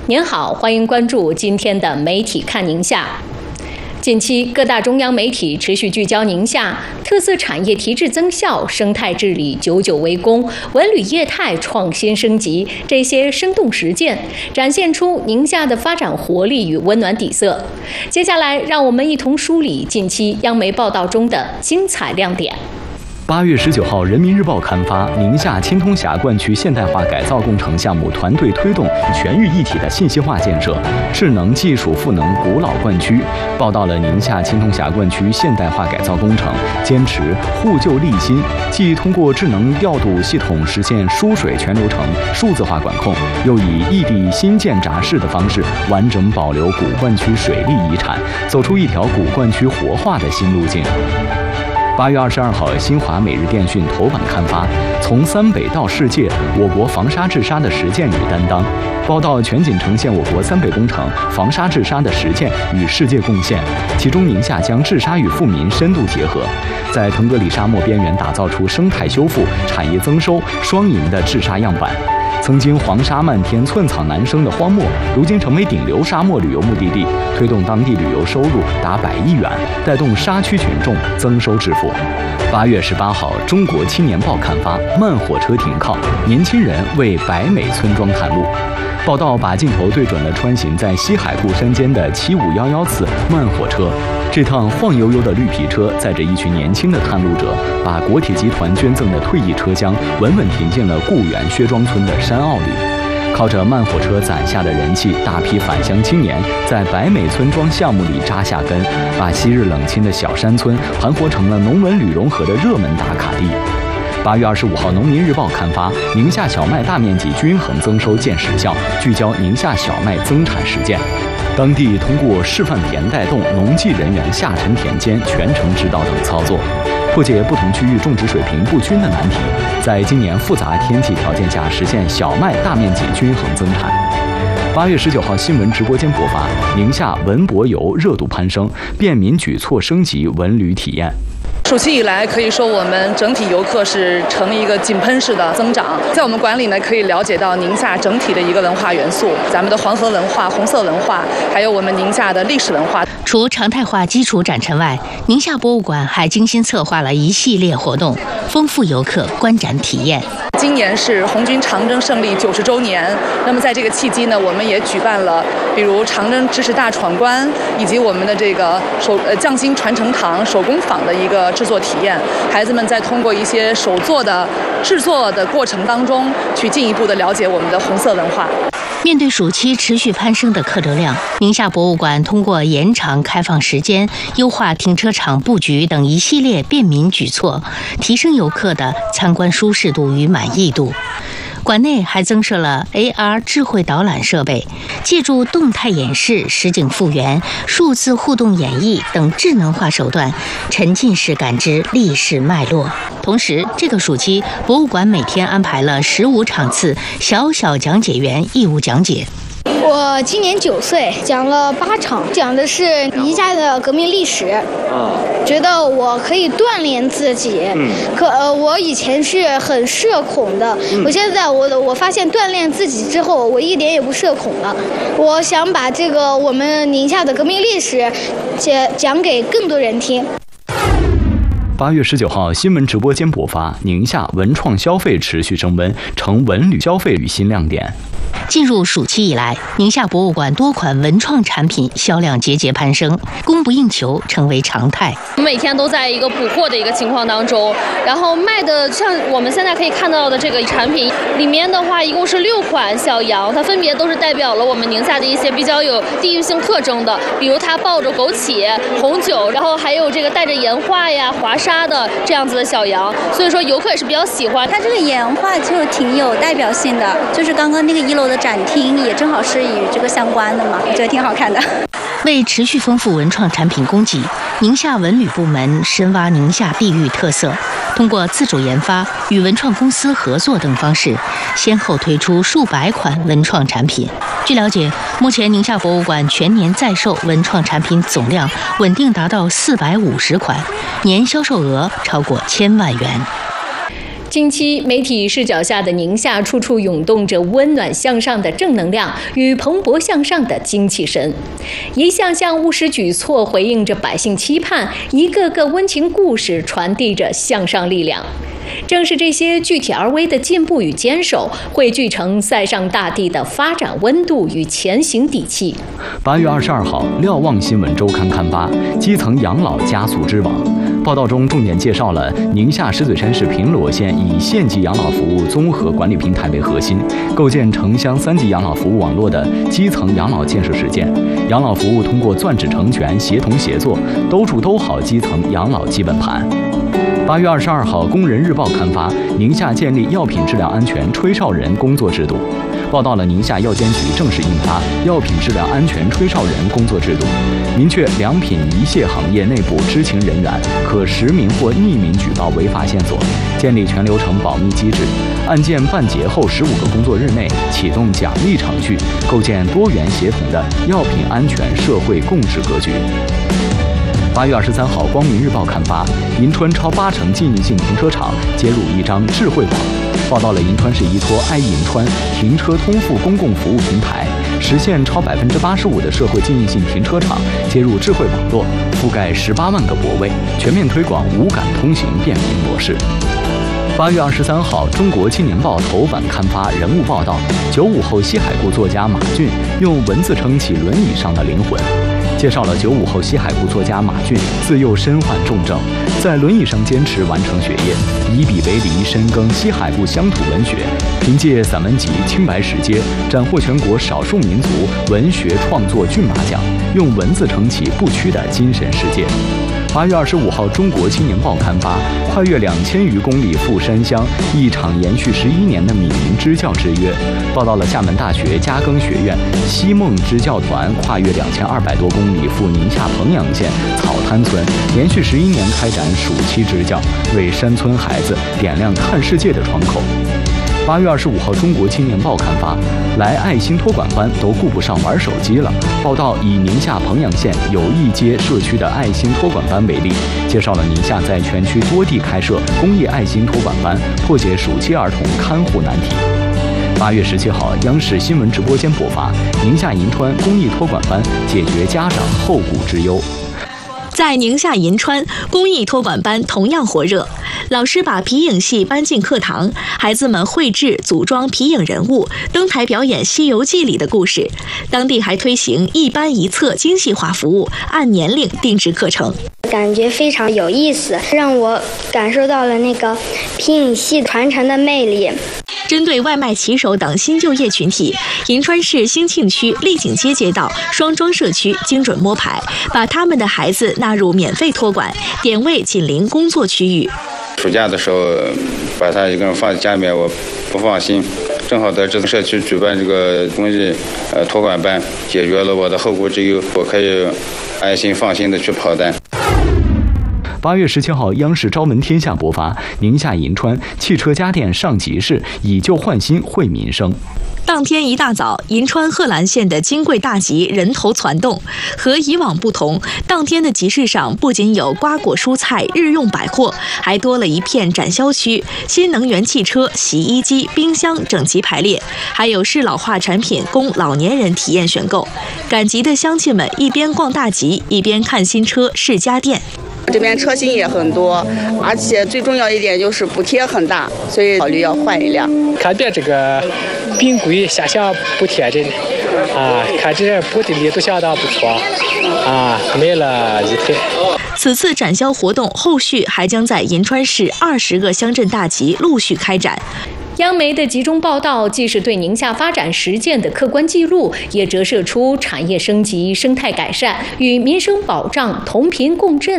您好，欢迎关注今天的媒体看宁夏。近期，各大中央媒体持续聚焦宁夏特色产业提质增效、生态治理久久为功、文旅业态创新升级这些生动实践，展现出宁夏的发展活力与温暖底色。接下来，让我们一同梳理近期央媒报道中的精彩亮点。 8月19号，《人民日报》刊发宁夏青通峡灌区现代化改造工程项目团队推动全域一体的信息化建设，智能技术赋能古老灌区，报道了宁夏青通峡灌区现代化改造工程坚持护旧立新，既通过智能调度系统实现输水全流程数字化管控，又以异地新建闸式的方式完整保留古灌区水利遗产，走出一条古灌区活化的新路径。8月22号，新华每日电讯头版刊发从三北到世界，我国防沙治沙的实践与担当，报道全景呈现我国三北工程防沙治沙的实践与世界贡献，其中宁夏将治沙与富民深度结合，在腾格里沙漠边缘打造出生态修复、产业增收双赢的治沙样板。曾经黄沙漫天、寸草难生的荒漠，如今成为顶流沙漠旅游目的地，推动当地旅游收入达100亿元，带动沙区群众增收致富。8月18号，《中国青年报》刊发慢火车停靠，年轻人为百美村庄探路。报道把镜头对准了穿行在西海固山间的7511次慢火车。这趟晃悠悠的绿皮车载着一群年轻的探路者，把国铁集团捐赠的退役车厢稳稳停进了固原薛庄村的山坳里。靠着慢火车攒下的人气，大批返乡青年在百美村庄项目里扎下根，把昔日冷清的小山村盘活成了农文旅融合的热门打卡地。8月25号，《农民日报》刊发宁夏小麦大面积均衡增收见实效，聚焦宁夏小麦增产实践。当地通过示范田带动农技人员下沉田间全程指导等操作，破解不同区域种植水平不均的难题，在今年复杂天气条件下实现小麦大面积均衡增产。8月19号，新闻直播间播发宁夏文博游热度攀升，便民举措升级文旅体验。 暑期以来，可以说我们整体游客是呈一个井喷式的增长。在我们馆里呢，可以了解到宁夏整体的一个文化元素，咱们的黄河文化、红色文化，还有我们宁夏的历史文化。 除常态化基础展陈外，宁夏博物馆还精心策划了一系列活动，丰富游客观展体验。 今年是红军长征胜利90周年，那么在这个契机呢，我们也举办了比如长征知识大闯关，以及我们的这个匠心传承堂手工坊的一个制作体验。孩子们在通过一些手作的制作的过程当中，去进一步的了解我们的红色文化。 面对暑期持续攀升的客流量，宁夏博物馆通过延长开放时间、优化停车场布局等一系列便民举措，提升游客的参观舒适度与满意度。馆内还增设了 AR 智慧导览设备，借助动态演示、实景复原、数字互动演绎等智能化手段，沉浸式感知历史脉络。同时，这个暑期，博物馆每天安排了15场次小小讲解员义务讲解。 我今年9岁，讲了8场，讲的是宁夏的革命历史。觉得我可以锻炼自己。我以前是很社恐的，我现在我发现锻炼自己之后，我一点也不社恐了。我想把这个我们宁夏的革命历史讲给更多人听。 8月19号，新闻直播间播发宁夏文创消费持续升温，成文旅消费与新亮点。 进入暑期以来，宁夏博物馆多款文创产品销量节节攀升，供不应求成为常态。 我们每天都在一个补货的一个情况当中，然后卖的像我们现在可以看到的这个产品里面的话，一共是6款小羊，它分别都是代表了我们宁夏的一些比较有地域性特征的，比如它抱着枸杞、红酒，然后还有这个带着岩画呀、华沙的这样子的小羊，所以说游客也是比较喜欢。 它这个岩画就挺有代表性的，就是刚刚那个1楼的展厅也正好是与这个相关的嘛，我觉得挺好看的。 为持续丰富文创产品供给，宁夏文旅部门深挖宁夏地域特色，通过自主研发、与文创公司合作等方式，先后推出数百款文创产品。据了解，目前宁夏博物馆全年在售文创产品总量稳定达到450款，年销售额超过1000万元。 近期，媒体视角下的宁夏处处涌动着温暖向上的正能量与蓬勃向上的精气神，一项项务实举措回应着百姓期盼，一个个温情故事传递着向上力量。正是这些具体而微的进步与坚守，汇聚成塞上大地的发展温度与前行底气。 8月22号，瞭望新闻周刊刊发《基层养老加速之网》。报道中重点介绍了宁夏石嘴山市平罗县以县级养老服务综合管理平台为核心，构建城乡3级养老服务网络的基层养老建设实践。养老服务通过钻指成全、协同协作，兜住兜好基层养老基本盘。8月22号，《工人日报》刊发宁夏建立药品质量安全吹哨人工作制度，报道了宁夏药监局正式印发药品质量安全吹哨人工作制度，明确良品仪械行业内部知情人员可实名或匿名举报违法线索，建立全流程保密机制，案件办结后15个工作日内启动奖励程序，构建多元协同的药品安全社会共识格局。8月23号，《光明日报》刊发银川超80%记忆性停车场接入一张智慧网，报道了银川市依托爱银川停车通付公共服务平台，实现超85%的社会记忆性停车场接入智慧网络，覆盖18万个泊位，全面推广无感通行便民模式。8月23号，《中国青年报》头版刊发人物报道，95后西海固作家马俊用文字撑起轮椅上的灵魂。介绍了95后西海固作家马俊自幼身患重症，在轮椅上坚持完成学业，以笔为犁，深耕西海固乡土文学，凭借散文集《清白石阶》斩获全国少数民族文学创作骏马奖，用文字撑起不屈的精神世界。8月25号，《中国青年报》刊发跨越2000余公里赴山乡，一场延续11年的闽民支教之约，报道了厦门大学嘉庚学院西梦支教团跨越2200多公里赴宁夏彭阳县草滩村，连续11年开展暑期支教，为山村孩子点亮看世界的窗口。8月25号，《中国青年报》刊发来爱心托管班都顾不上玩手机了，报道以宁夏彭阳县友谊街社区的爱心托管班为例，介绍了宁夏在全区多地开设公益爱心托管班，破解暑期儿童看护难题。8月17号，央视新闻直播间播发宁夏银川公益托管班解决家长后顾之忧。 在宁夏银川，公益托管班同样火热，老师把皮影戏搬进课堂，孩子们绘制、组装皮影人物，登台表演《西游记》里的故事。当地还推行一班一册精细化服务，按年龄定制课程。 感觉非常有意思，让我感受到了那个皮影戏传承的魅力。 针对外卖骑手等新就业群体，银川市兴庆区丽景街街道双庄社区精准摸排，把他们的孩子纳入免费托管，点位紧邻工作区域。 暑假的时候把他一个人放在家里面，我不放心，正好在这个社区举办这个公益托管班，解决了我的后顾之忧，我可以安心放心的去跑单。 8月17号，央视朝闻天下播发宁夏银川汽车家电上集市，以旧换新惠民生。 当天一大早，银川贺兰县的金贵大集人头攒动。和以往不同，当天的集市上不仅有瓜果蔬菜、日用百货，还多了一片展销区，新能源汽车、洗衣机、冰箱整齐排列，还有适老化产品供老年人体验选购。赶集的乡亲们一边逛大集，一边看新车、试家电。 这边车型也很多，而且最重要一点就是补贴很大，所以考虑要换一辆。 看着这个并轨下乡补贴真的看这补的力度相当不错买了一台。 此次展销活动后续还将在银川市20个乡镇大集陆续开展。 央媒的集中报道，既是对宁夏发展实践的客观记录，也折射出产业升级、生态改善与民生保障同频共振